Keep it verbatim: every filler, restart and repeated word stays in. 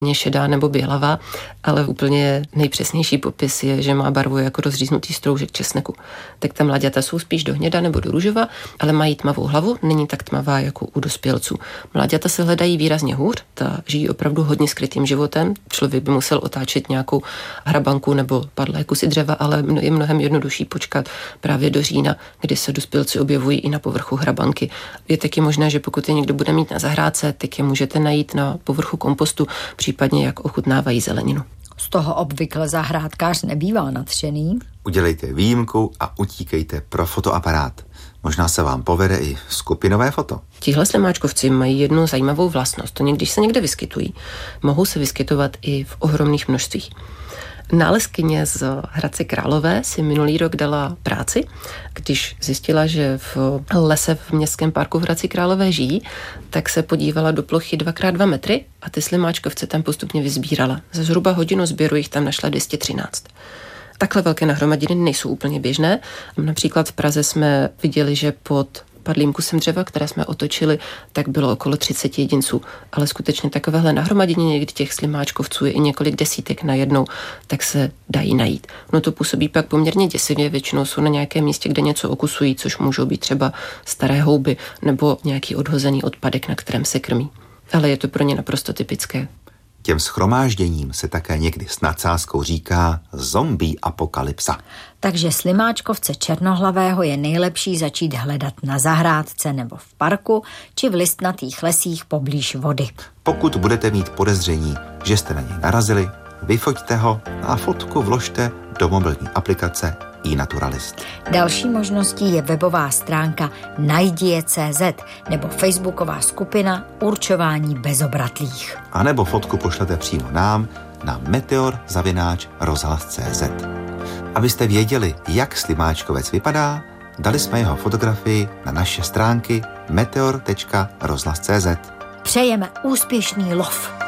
šedá nebo bělavá, ale úplně nejpřesnější popis je, že má barvu jako rozříznutý stroužek česneku. Tak ta mláďata jsou spíš do hněda nebo do růžova, ale mají tmavou hlavu, není tak tmavá jako u dospělců. Mláďata se hledají výrazně hůř, ta žijí opravdu hodně skrytým životem. Člověk by musel otáčet nějakou hrabanku nebo padlé kusy dřeva, ale je mnohem jednodušší počkat právě do října, kdy se dospělci objevují i na povrchu hrabanky. Je taky možné, že pokud je někdo bude mít na zahrádce, tak je můžete najít na povrchu kompostu, případně jak ochutnávají zeleninu. Z toho obvykle zahrádkář nebývá nadšený. Udělejte výjimku a utíkejte pro fotoaparát. Možná se vám povede i skupinové foto. Tihle slimáčkovci mají jednu zajímavou vlastnost. Oni, když se někde vyskytují, mohou se vyskytovat i v ohromných množstvích. Nálezkyně z Hradce Králové si minulý rok dala práci, když zjistila, že v lese v městském parku v Hradci Králové žijí, tak se podívala do plochy dva krát dva metry a ty slimáčkovce tam postupně vysbírala. Za zhruba hodinu sběru jich tam našla dvě stě třináct. Takhle velké nahromadiny nejsou úplně běžné. Například v Praze jsme viděli, že pod padlým kusem dřeva, které jsme otočili, tak bylo okolo třicet jedinců. Ale skutečně takovéhle nahromadění, někdy těch slimáčkovců je i několik desítek najednou, tak se dají najít. No to působí pak poměrně děsivě, většinou jsou na nějakém místě, kde něco okusují, což můžou být třeba staré houby nebo nějaký odhozený odpadek, na kterém se krmí. Ale je to pro ně naprosto typické. Těm shromážděním se také někdy s nadsázkou říká zombie apokalypsa. Takže slimáčkovce černohlavého je nejlepší začít hledat na zahrádce nebo v parku či v listnatých lesích poblíž vody. Pokud budete mít podezření, že jste na něj narazili, vyfoťte ho a fotku vložte do mobilní aplikace iNaturalist. Další možností je webová stránka najdie tečka cé zet nebo facebooková skupina Určování bezobratlých. A nebo fotku pošlete přímo nám na meteor zavináč rozhlas tečka cé zet. Abyste věděli, jak slimáčkovec vypadá, dali jsme jeho fotografii na naše stránky meteor tečka rozhlas tečka cé zet. Přejeme úspěšný lov.